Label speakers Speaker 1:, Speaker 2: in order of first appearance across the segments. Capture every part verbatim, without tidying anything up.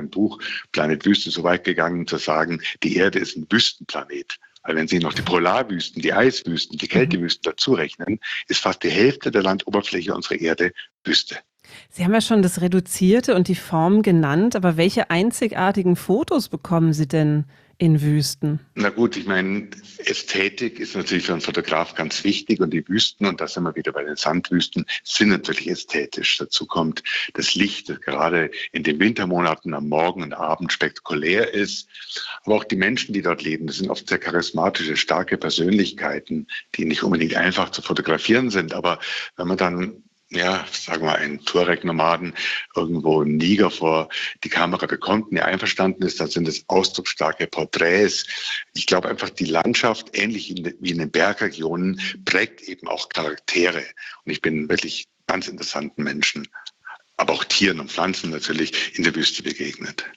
Speaker 1: meinem Buch Planet Wüste so weit gegangen, zu sagen, die Erde ist ein Wüstenplanet. Weil wenn Sie noch die Polarwüsten, die Eiswüsten, die Kältewüsten dazu rechnen, ist fast die Hälfte der Landoberfläche unserer Erde Wüste.
Speaker 2: Sie haben ja schon das Reduzierte und die Form genannt, aber welche einzigartigen Fotos bekommen Sie denn in Wüsten?
Speaker 1: Na gut, ich meine, Ästhetik ist natürlich für einen Fotograf ganz wichtig und die Wüsten, und da sind wir wieder bei den Sandwüsten, sind natürlich ästhetisch. Dazu kommt das Licht, das gerade in den Wintermonaten am Morgen und Abend spektakulär ist. Aber auch die Menschen, die dort leben, das sind oft sehr charismatische, starke Persönlichkeiten, die nicht unbedingt einfach zu fotografieren sind. Aber wenn man dann ja, sagen wir, einen Tuareg-Nomaden irgendwo in Niger vor die Kamera bekommt und er einverstanden ist, dann sind es ausdrucksstarke Porträts. Ich glaube einfach, die Landschaft, ähnlich wie in den Bergregionen, prägt eben auch Charaktere. Und ich bin wirklich ganz interessanten Menschen, aber auch Tieren und Pflanzen natürlich in der Wüste begegnet.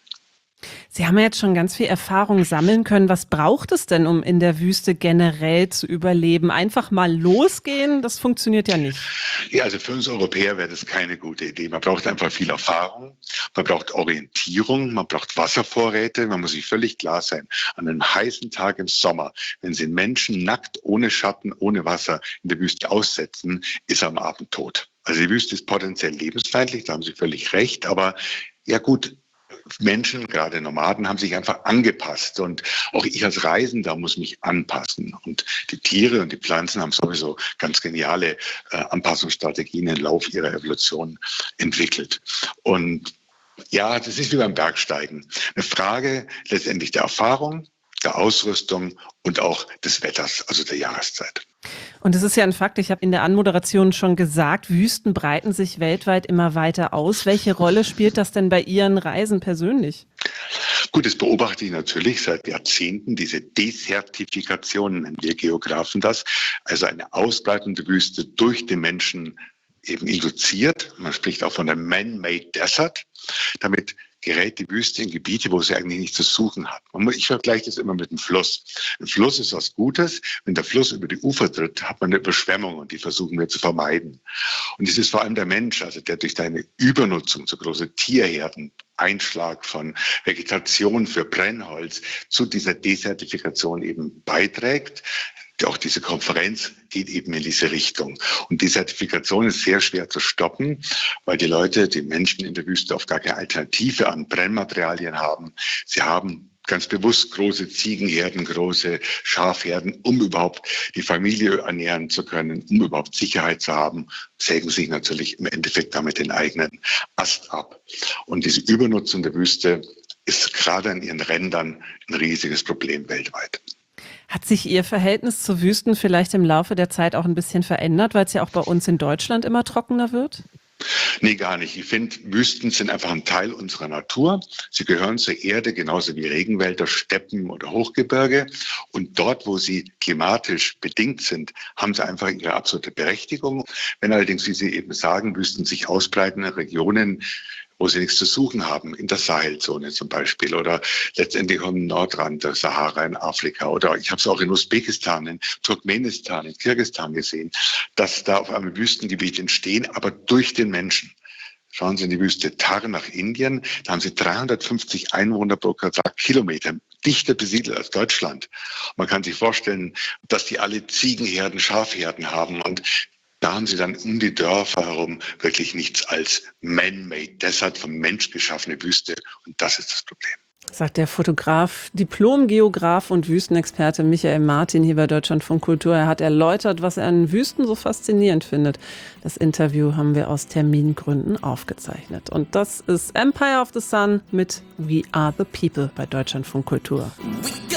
Speaker 2: Sie haben ja jetzt schon ganz viel Erfahrung sammeln können. Was braucht es denn, um in der Wüste generell zu überleben? Einfach mal losgehen, das funktioniert ja nicht.
Speaker 1: Ja, also für uns Europäer wäre das keine gute Idee. Man braucht einfach viel Erfahrung, man braucht Orientierung, man braucht Wasservorräte. Man muss sich völlig klar sein, an einem heißen Tag im Sommer, wenn Sie Menschen nackt, ohne Schatten, ohne Wasser in der Wüste aussetzen, ist er am Abend tot. Also die Wüste ist potenziell lebensfeindlich, da haben Sie völlig recht. Aber ja gut, Menschen, gerade Nomaden, haben sich einfach angepasst und auch ich als Reisender muss mich anpassen. Und die Tiere und die Pflanzen haben sowieso ganz geniale äh, Anpassungsstrategien im Lauf ihrer Evolution entwickelt. Und ja, das ist wie beim Bergsteigen. Eine Frage letztendlich der Erfahrung, der Ausrüstung und auch des Wetters, also der Jahreszeit.
Speaker 2: Und es ist ja ein Fakt, ich habe in der Anmoderation schon gesagt, Wüsten breiten sich weltweit immer weiter aus. Welche Rolle spielt das denn bei Ihren Reisen persönlich?
Speaker 1: Gut, das beobachte ich natürlich seit Jahrzehnten, diese Desertifikation, nennen wir Geografen das, also eine ausbreitende Wüste durch den Menschen eben induziert. Man spricht auch von der Man-Made Desert. Damit gerät die Wüste in Gebiete, wo sie eigentlich nichts zu suchen hat. Ich vergleiche das immer mit einem Fluss. Ein Fluss ist was Gutes. Wenn der Fluss über die Ufer tritt, hat man eine Überschwemmung und die versuchen wir zu vermeiden. Und es ist vor allem der Mensch, also der durch seine Übernutzung, so große Tierherden, Einschlag von Vegetation für Brennholz zu dieser Desertifikation eben beiträgt. Auch diese Konferenz geht eben in diese Richtung. Und die Zertifikation ist sehr schwer zu stoppen, weil die Leute, die Menschen in der Wüste oft gar keine Alternative an Brennmaterialien haben. Sie haben ganz bewusst große Ziegenherden, große Schafherden, um überhaupt die Familie ernähren zu können, um überhaupt Sicherheit zu haben, sägen sich natürlich im Endeffekt damit den eigenen Ast ab. Und diese Übernutzung der Wüste ist gerade an ihren Rändern ein riesiges Problem weltweit.
Speaker 2: Hat sich Ihr Verhältnis zu Wüsten vielleicht im Laufe der Zeit auch ein bisschen verändert, weil es ja auch bei uns in Deutschland immer trockener wird?
Speaker 1: Nee, gar nicht. Ich finde, Wüsten sind einfach ein Teil unserer Natur. Sie gehören zur Erde genauso wie Regenwälder, Steppen oder Hochgebirge. Und dort, wo sie klimatisch bedingt sind, haben sie einfach ihre absolute Berechtigung. Wenn allerdings, wie Sie eben sagen, Wüsten sich ausbreiten in Regionen, wo sie nichts zu suchen haben, in der Sahelzone zum Beispiel oder letztendlich am Nordrand der Sahara in Afrika oder ich habe es auch in Usbekistan, in Turkmenistan, in Kirgisistan gesehen, dass da auf einmal Wüstengebiete entstehen, aber durch den Menschen. Schauen Sie in die Wüste Thar nach Indien, da haben Sie dreihundertfünfzig Einwohner pro Quadratkilometer, dichter besiedelt als Deutschland. Man kann sich vorstellen, dass die alle Ziegenherden, Schafherden haben und da haben sie dann um die Dörfer herum wirklich nichts als Man-Made Desert, vom Mensch geschaffene Wüste. Und das ist das Problem.
Speaker 2: Sagt der Fotograf, Diplom-Geograf und Wüstenexperte Michael Martin hier bei Deutschlandfunk Kultur. Er hat erläutert, was er an Wüsten so faszinierend findet. Das Interview haben wir aus Termingründen aufgezeichnet. Und das ist Empire of the Sun mit We Are the People bei Deutschlandfunk Kultur.